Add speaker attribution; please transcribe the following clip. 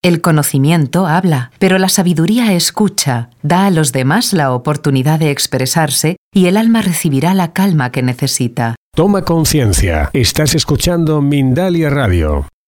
Speaker 1: El conocimiento habla, pero la sabiduría escucha, da a los demás la oportunidad de expresarse y el alma recibirá la calma que necesita.
Speaker 2: Toma conciencia. Estás escuchando Mindalia Radio.